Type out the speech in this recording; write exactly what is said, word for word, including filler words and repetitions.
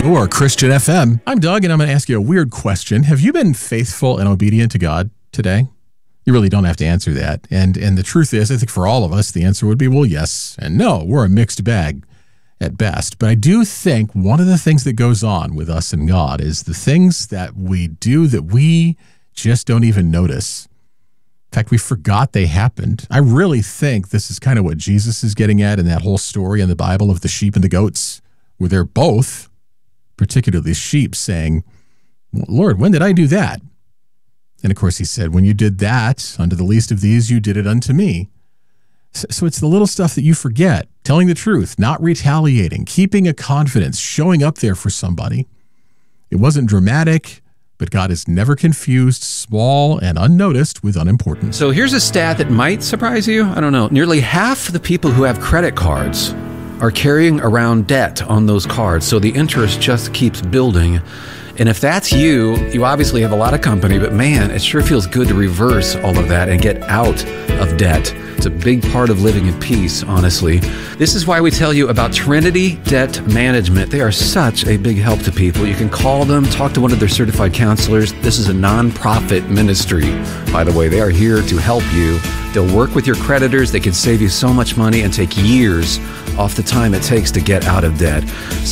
or Christian F M. I'm Doug, and I'm going to ask you a weird question. Have you been faithful and obedient to God today? You really don't have to answer that. And and the truth is, I think for all of us, the answer would be, well, yes and no. We're a mixed bag at best. But I do think one of the things that goes on with us and God is the things that we do that we just don't even notice. In fact, we forgot they happened. I really think this is kind of what Jesus is getting at in that whole story in the Bible of the sheep and the goats, where they're both, particularly the sheep, saying, Lord, when did I do that? And of course he said, when you did that unto the least of these, you did it unto me. So it's the little stuff that you forget, telling the truth, not retaliating, keeping a confidence, showing up there for somebody. It wasn't dramatic, but God is never confused small and unnoticed with unimportant. So here's a stat that might surprise you. I don't know. Nearly half the people who have credit cards are carrying around debt on those cards. So the interest just keeps building. And if that's you, you obviously have a lot of company, but man, it sure feels good to reverse all of that and get out of debt. It's a big part of living in peace, honestly. This is why we tell you about Trinity Debt Management. They are such a big help to people. You can call them, talk to one of their certified counselors. This is a nonprofit ministry, by the way. They are here to help you. They'll work with your creditors. They can save you so much money and take years off the time it takes to get out of debt.